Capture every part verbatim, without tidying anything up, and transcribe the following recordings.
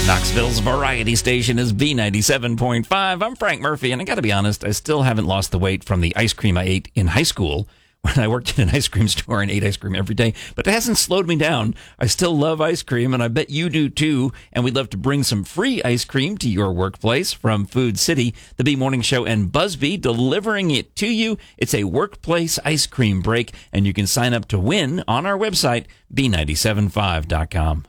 Knoxville's variety station is B ninety-seven point five. I'm Frank Murphy, and I got to be honest, I still haven't lost the weight from the ice cream I ate in high school when I worked in an ice cream store and ate ice cream every day. But it hasn't slowed me down. I still love ice cream, and I bet you do too. And we'd love to bring some free ice cream to your workplace from Food City, the B Morning Show, and Busby delivering it to you. It's a workplace ice cream break, and you can sign up to win on our website, b nine seven five dot com.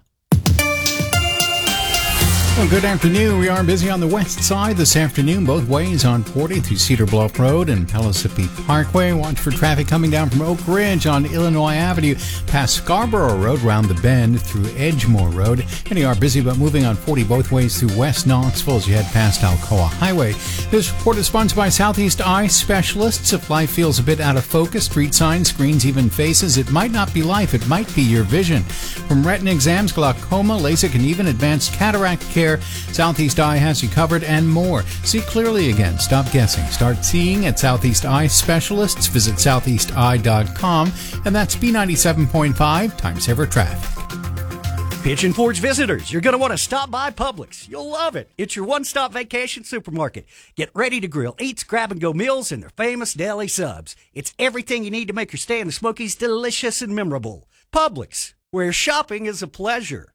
Well, good afternoon. We are busy on the west side this afternoon, both ways on forty through Cedar Bluff Road and Pellissippi Parkway. Watch for traffic coming down from Oak Ridge on Illinois Avenue, past Scarborough Road, round the bend through Edgemore Road. And you are busy but moving on forty both ways through West Knoxville as you head past Alcoa Highway. This report is sponsored by Southeast Eye Specialists. If life feels a bit out of focus, street signs, screens, even faces, it might not be life, it might be your vision. From retina exams, glaucoma, LASIK, and even advanced cataract care, Southeast Eye has you covered and more. See clearly again. Stop guessing. Start seeing at Southeast Eye Specialists. Visit southeast eye dot com. And that's B ninety-seven point five Time Saver Traffic. Pigeon Forge visitors, you're going to want to stop by Publix. You'll love it. It's your one-stop vacation supermarket. Get ready to grill eats, grab-and-go meals, and their famous deli subs. It's everything you need to make your stay in the Smokies delicious and memorable. Publix, where shopping is a pleasure.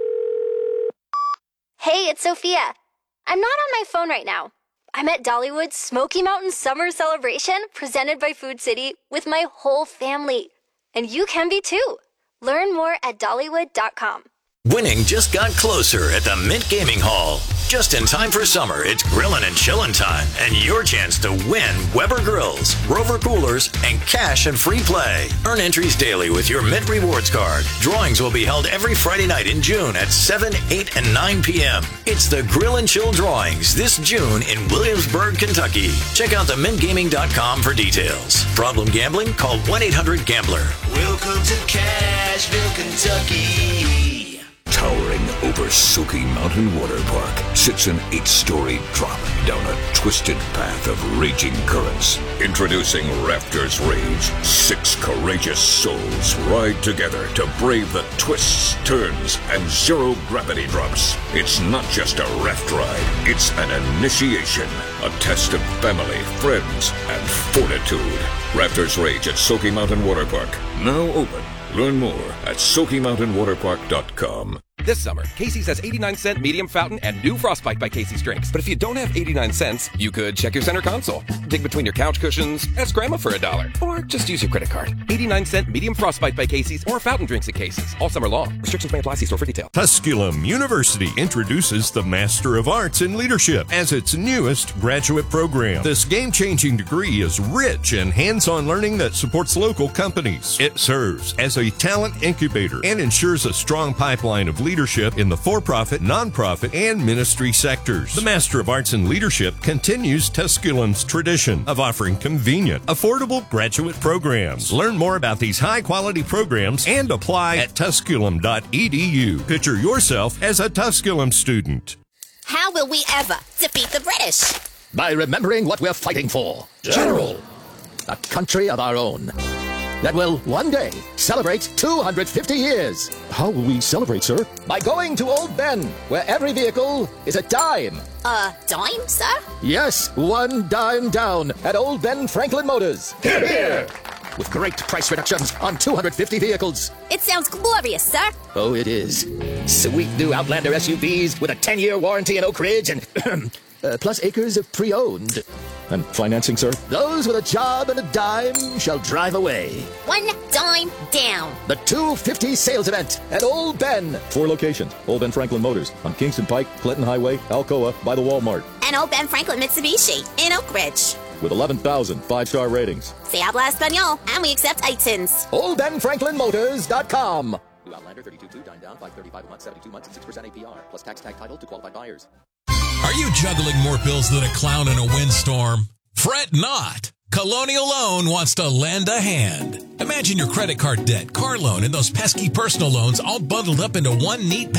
Hey, it's Sophia. I'm not on my phone right now. I'm at Dollywood's Smoky Mountain Summer Celebration presented by Food City with my whole family. And you can be too. Learn more at dollywood dot com. Winning just got closer at the Mint Gaming Hall. Just in time for summer, it's grillin' and chillin' time, and your chance to win Weber Grills, Rover Coolers, and cash and free play. Earn entries daily with your Mint Rewards card. Drawings will be held every Friday night in June at seven, eight, and nine p.m. It's the Grill and Chill Drawings this June in Williamsburg, Kentucky. Check out the mint gaming dot com for details. Problem gambling? Call one eight hundred gambler. Welcome to Cashville, Kentucky. Towering over Soaky Mountain Water Park sits an eight-story drop down a twisted path of raging currents. Introducing Raptors Rage. Six courageous souls ride together to brave the twists, turns, and zero-gravity drops. It's not just a raft ride. It's an initiation. A test of family, friends, and fortitude. Raptors Rage at Soaky Mountain Water Park. Now open. Learn more at soaky mountain water park dot com. This summer, Casey's has eighty-nine cent medium fountain and new Frostbite by Casey's drinks. But if you don't have eighty-nine cents, you could check your center console, dig between your couch cushions, ask Grandma for a dollar, or just use your credit card. eighty-nine cent medium Frostbite by Casey's or fountain drinks at Casey's all summer long. Restrictions may apply. See store for details. Tusculum University introduces the Master of Arts in Leadership as its newest graduate program. This game-changing degree is rich in hands-on learning that supports local companies. It serves as a talent incubator and ensures a strong pipeline of leadership in the for-profit, nonprofit, and ministry sectors. The Master of Arts in Leadership continues Tusculum's tradition of offering convenient, affordable graduate programs. Learn more about these high-quality programs and apply at tusculum dot e d u. Picture yourself as a Tusculum student. How will we ever defeat the British? By remembering what we're fighting for. General. A country of our own. That will one day celebrate two hundred fifty years. How will we celebrate, sir? By going to Old Ben, where every vehicle is a dime. A dime, sir? Yes, one dime down at Old Ben Franklin Motors. Here, here. With great price reductions on two hundred fifty vehicles. It sounds glorious, sir. Oh, it is. Sweet new Outlander S U Vs with a ten-year warranty in Oak Ridge and uh, plus acres of pre-owned. And financing, sir? Those with a job and a dime shall drive away. One dime down. The two fifty sales event at Old Ben. Four locations. Old Ben Franklin Motors on Kingston Pike, Clinton Highway, Alcoa, by the Walmart. And Old Ben Franklin Mitsubishi in Oak Ridge. With eleven thousand five-star ratings. Se habla español, and we accept items. Old Ben Franklin Motors dot com. New Outlander thirty-two two, dine down, five thirty-five a month, seventy-two months, and six percent A P R, plus tax tag title to qualified buyers. Are you juggling more bills than a clown in a windstorm? Fret not. Colonial Loan wants to lend a hand. Imagine your credit card debt, car loan, and those pesky personal loans all bundled up into one neat package.